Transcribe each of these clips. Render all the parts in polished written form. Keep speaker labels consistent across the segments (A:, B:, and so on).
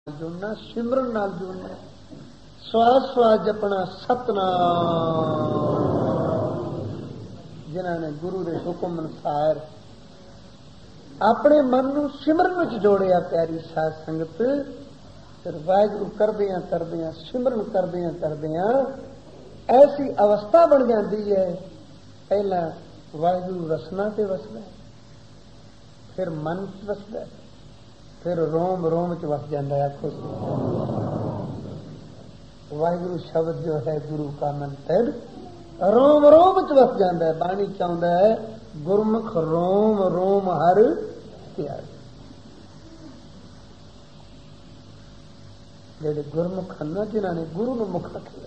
A: जुड़ना, सिमरन नाल जुड़ना, श्वास श्वास जपना सतनाम। जिन्होंने गुरु के हुक्म अनुसार अपने मन को सिमरन में जोड़िया प्यारी साध संगत, फिर वाहिगुरु करदिया करदिया सिमरन करदिया ऐसी अवस्था बन जाती है। पहला वाहिगुरु रसना से वसदा, फिर मन च वसदा, फिर रोम रोम च वस जाता है। आखो वाहिगुरु शब्द जो है गुरु का मंत्र रोम रोम च वस जाता है। बाणी चाहता है गुरमुख रोम रोम हर त्याग। जेडे गुरमुख हैं ना, जिन्होंने गुरु को मुख रखिया,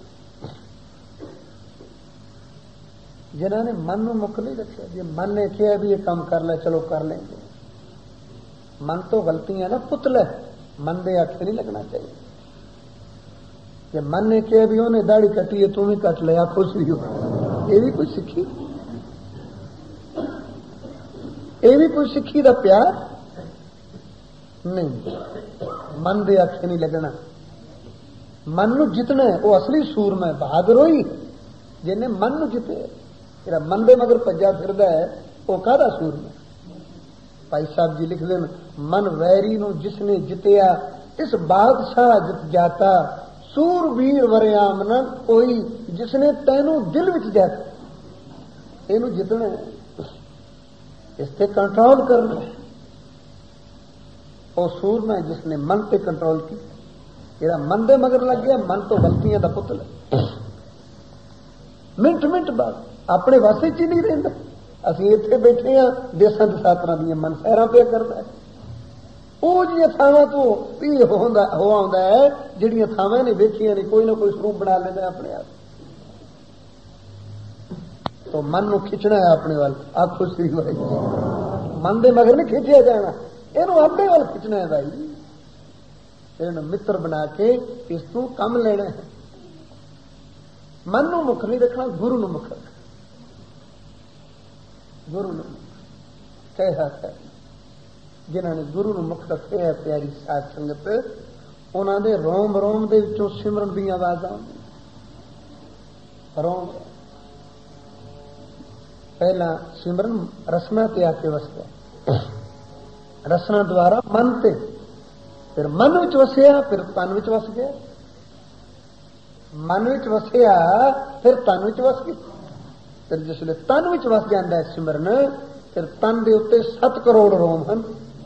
A: जिन्होंने मन को मुख नहीं रखा। जो मन ने कहा भी ये काम कर ले, चलो कर लेंगे। मन तो गलतियां ना पुतला है, मन दे आखे नहीं लगना चाहिए। कि मन ने कहा भी उन्हें दाढ़ी कटी है, तुम ही कट ले, खुश भी हो, ये भी कुछ सीखी, ये भी कोई सीखी दा प्यार नहीं। मन दे आखे नहीं लगना। मन नू जितना है वो असली सूर में बहादुर होई जिन्हें मन नू जिते। तेरा मन दे मगर भज्जा फिरदा है वो कादा सूर में। भाई साहब जी लिख देन, मन वैरी नू जिसने जितया इस बादशाह जित जाता, सूरवीर वरियाम न कोई जिसने तैनू दिल विच जाता। इनू जितना है, इस पे कंट्रोल करना है। और सूर में जिसने मन पे कंट्रोल की, तेरा मन दे मगर लग गया, मन तो गलतियां दा पुतल है। मिनट मिनट बाद अपने वासे च नहीं रहिंदा। ਅਸੀਂ ਇੱਥੇ ਬੈਠੇ ਆ, ਦੇਸਾਂ ਦਸਾਤਰਾਂ ਦੀਆਂ ਮਨ ਸੈਰਾਂ ਪਿਆ ਕਰਦਾ ਹੈ। ਉਹ ਜੀਆਂ ਥਾਵਾਂ ਤੋਂ ਵੀ ਹੋ ਆਉਂਦਾ ਹੈ ਜਿਹੜੀਆਂ ਥਾਵਾਂ ਨੇ ਵੇਖੀਆਂ ਨੇ, ਕੋਈ ਨਾ ਕੋਈ ਸਰੂਪ ਬਣਾ ਲੈਂਦਾ ਆਪਣੇ ਆਪ। तो मन को खिंचना है अपने वाल। आखो श्री वाहिगुरू, मन दे मगर नहीं खिंचिया जाना, इनू अपने वाल खिंचना है भाई। इन मित्र बना के इस तू कम लेना है। मन को मुख नहीं रखना, गुरु को मुख रखना। गुरु ने कहा है, जिन्होंने गुरु ने मुख रखे है प्यारी साध संगत, उन्होंने रोम रोम दे विचों सिमरन दी आवाज़ां रोम। पहला सिमरन रसना ते आके वसदा, रसना द्वारा मन ते, फिर मन विच वसिया, फिर तन विच वस गया। मन विच वसिया फिर तन विच वस गया। फिर जिसले तन विच वस जाता है सिमरन, फिर तन दे उत्ते 7 करोड़ रोम हैं,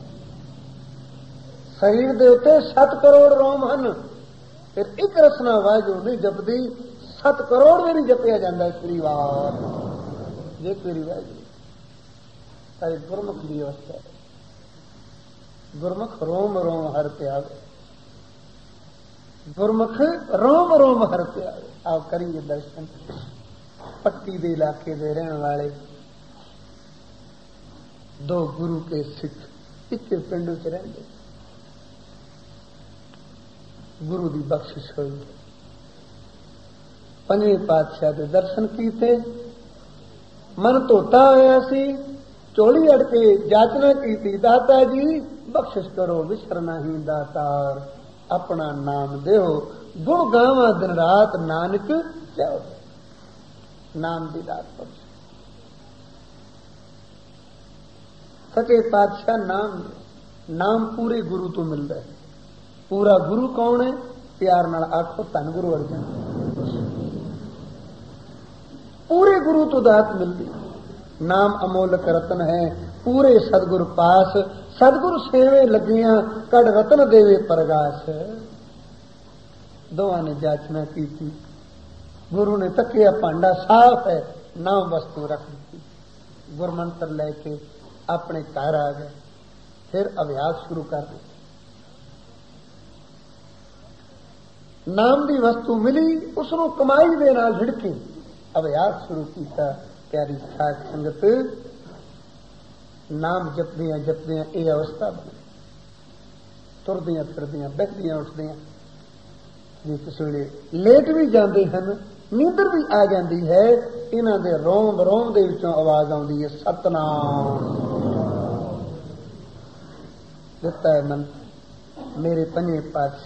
A: शरीर दे उत्ते 7 करोड़ रोम हैं। फिर एक रसना वाहिगुरू नहीं जपदी, 7 करोड़ में नहीं जपिया जाता है श्रीवार। ये तेरी वाहिगुरू सारी गुरमुख की अवस्था है। गुरमुख रोम रोम हर त्याग, गुरमुख रोम रोम हर त्याग। आप करेंगे दर्शन। पट्टी दे इलाके दे रहने वाले 2 गुरु के सिख एक पिंड च रहंदे, गुरु की बख्शिश हुई। 5वें पातशाह के दर्शन कीते, मन धोता होया सी, चोली अड़के जाचना की थी, दाता जी बख्शिश करो विसरना ही दातार, अपना नाम देओ गुण गावा दिन रात, नानक जाओ नाम दी दात बख्श। सके पातशाह नाम, नाम पूरे गुरु तो मिलता है। पूरा गुरु कौन है? प्यार नाल आखो धन गुरु अर्जन। पूरे गुरु तो दात मिलती। नाम अमोलक रतन है, पूरे सदगुरु पास, सदगुरु सेवे लगियां कड़ रतन देवे परगास। दोवां ने जाचना की थी, गुरु ने तकिया भांडा साफ है, नाम वस्तु रख दी। गुरमंत्र लेके अपने घर आ गए, फिर अभ्यास शुरू कर दिया। नाम की वस्तु मिली, उसनों कमाई दे नाल भिड़की अभ्यास शुरू किया। प्यारी साध संगत, नाम जपदियां जपदियां ये अवस्था बनी। तुरदियां फिरदियां बैठदियां उठदियां, जी किसी वेले लेट भी जाते हैं, नींदर भी आ जाती है। इन्हां दे रोम रोम दे विचों आवाज आउंदी है, सतनाम। दिता है मन मेरे 5वें पातशाह